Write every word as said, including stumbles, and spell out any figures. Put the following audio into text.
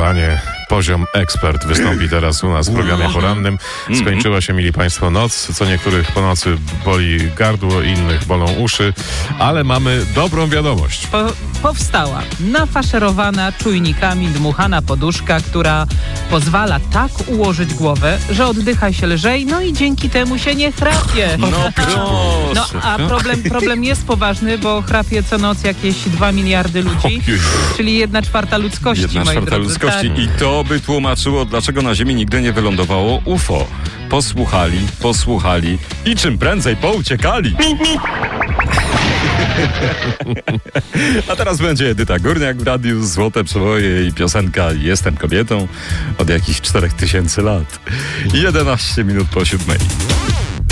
kochanie, poziom ekspert wystąpi teraz u nas w programie porannym. Skończyła się, mili państwo, noc. Co niektórych po nocy boli gardło, innych bolą uszy, ale mamy dobrą wiadomość. Po, powstała nafaszerowana czujnikami dmuchana poduszka, która pozwala tak ułożyć głowę, że oddycha się lżej, no i dzięki temu się nie chrapie. No proszę. No a problem, problem jest poważny, bo chrapie co noc jakieś dwa miliardy ludzi, Ojej. czyli jedna czwarta ludzkości, Jedna moi czwarta drodzy. ludzkości. Tak. I to by tłumaczyło, dlaczego na Ziemi nigdy nie wylądowało U F O. Posłuchali, posłuchali i czym prędzej pouciekali. A teraz będzie Edyta Górniak w radiu, Złote Przeboje i piosenka Jestem kobietą od jakichś czterech tysięcy lat. jedenaście minut po siódmej.